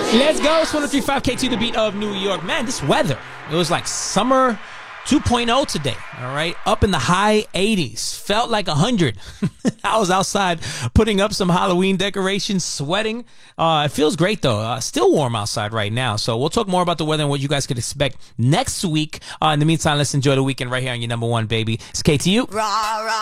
Let's go. It's 103.5 K2, the beat of New York. Man, this weather, it was like summer 2.0 today. All right. Up in the high 80s. Felt like 100. I was outside putting up some Halloween decorations, sweating. It feels great, though. Still warm outside right now. So we'll talk more about the weather and what you guys could expect next week. In the meantime, let's enjoy the weekend right here on your number one, baby. It's KTU.